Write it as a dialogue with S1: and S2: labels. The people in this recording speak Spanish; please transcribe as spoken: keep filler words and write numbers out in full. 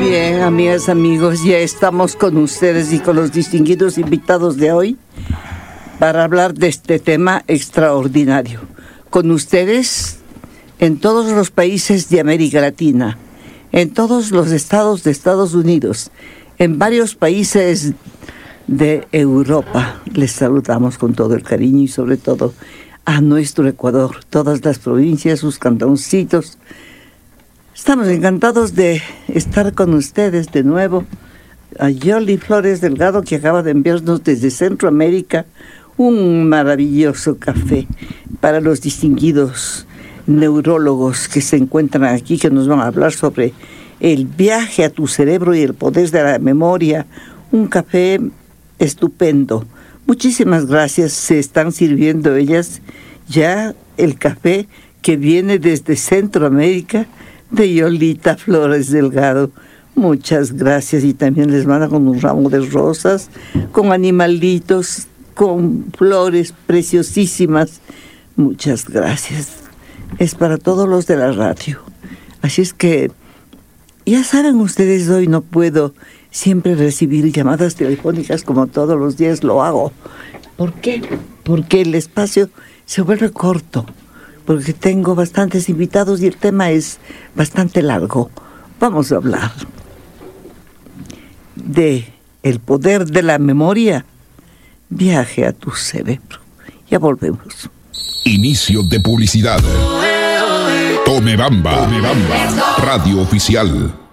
S1: bien, amigas, amigos, ya estamos con ustedes y con los distinguidos invitados de hoy para hablar de este tema extraordinario. Con ustedes en todos los países de América Latina, en todos los estados de Estados Unidos, en varios países de Europa. Les saludamos con todo el cariño y sobre todo a nuestro Ecuador, todas las provincias, sus cantoncitos. Estamos encantados de estar con ustedes de nuevo. A Yoli Flores Delgado, que acaba de enviarnos desde Centroamérica un maravilloso café para los distinguidos neurólogos que se encuentran aquí, que nos van a hablar sobre el viaje a tu cerebro y el poder de la memoria. Un café estupendo. Muchísimas gracias. Se están sirviendo ellas ya el café que viene desde Centroamérica, de Yolita Flores Delgado. Muchas gracias. Y también les manda con un ramo de rosas, con animalitos, con flores preciosísimas. Muchas gracias. Es para todos los de la radio. Así es que, ya saben ustedes, hoy no puedo siempre recibir llamadas telefónicas como todos los días lo hago. ¿Por qué? Porque el espacio se vuelve corto, porque tengo bastantes invitados y el tema es bastante largo. Vamos a hablar de el poder de la memoria. Viaje a tu cerebro. Ya volvemos.
S2: Inicio de publicidad. Tome Bamba. Tome Bamba. Radio oficial.